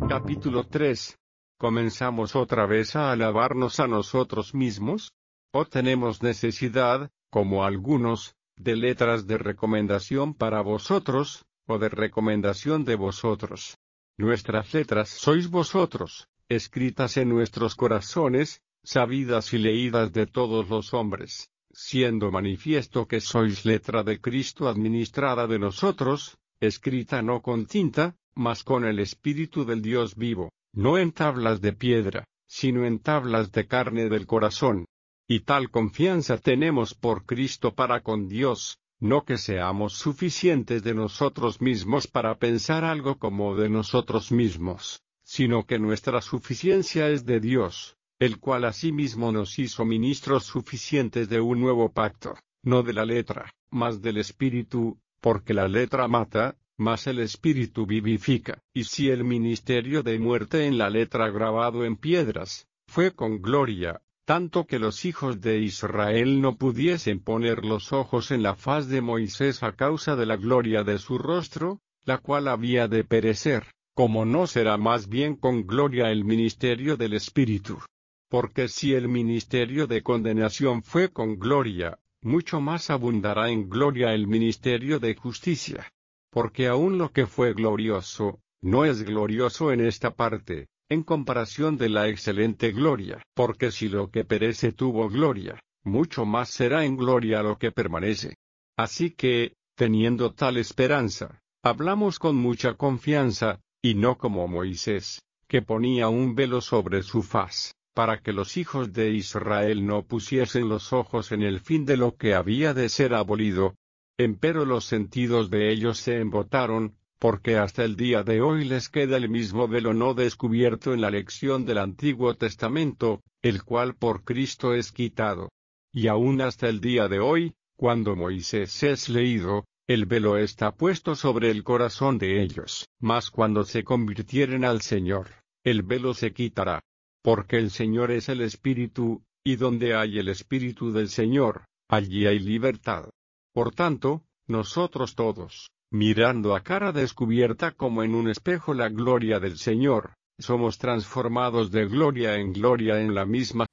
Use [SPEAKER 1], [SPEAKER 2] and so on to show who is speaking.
[SPEAKER 1] Capítulo 3. ¿Comenzamos otra vez a alabarnos a nosotros mismos? ¿O tenemos necesidad, como algunos, de letras de recomendación para vosotros, o de recomendación de vosotros? Nuestras letras sois vosotros, escritas en nuestros corazones, sabidas y leídas de todos los hombres, siendo manifiesto que sois letra de Cristo administrada de nosotros, escrita no con tinta, mas con el Espíritu del Dios vivo, no en tablas de piedra, sino en tablas de carne del corazón. Y tal confianza tenemos por Cristo para con Dios, no que seamos suficientes de nosotros mismos para pensar algo como de nosotros mismos, sino que nuestra suficiencia es de Dios, el cual asimismo nos hizo ministros suficientes de un nuevo pacto, no de la letra, mas del Espíritu, porque la letra mata, mas el Espíritu vivifica. Y si el ministerio de muerte en la letra grabado en piedras, fue con gloria, tanto que los hijos de Israel no pudiesen poner los ojos en la faz de Moisés a causa de la gloria de su rostro, la cual había de perecer, como no será más bien con gloria el ministerio del Espíritu. Porque si el ministerio de condenación fue con gloria, mucho más abundará en gloria el ministerio de justicia. Porque aun lo que fue glorioso, no es glorioso en esta parte, en comparación de la excelente gloria. Porque si lo que perece tuvo gloria, mucho más será en gloria lo que permanece. Así que, teniendo tal esperanza, hablamos con mucha confianza, y no como Moisés, que ponía un velo sobre su faz, para que los hijos de Israel no pusiesen los ojos en el fin de lo que había de ser abolido. Empero los sentidos de ellos se embotaron, porque hasta el día de hoy les queda el mismo velo no descubierto en la lección del Antiguo Testamento, el cual por Cristo es quitado. Y aún hasta el día de hoy, cuando Moisés es leído, el velo está puesto sobre el corazón de ellos. Mas cuando se convirtieren al Señor, el velo se quitará. Porque el Señor es el Espíritu, y donde hay el Espíritu del Señor, allí hay libertad. Por tanto, nosotros todos, mirando a cara descubierta como en un espejo la gloria del Señor, somos transformados de gloria en la misma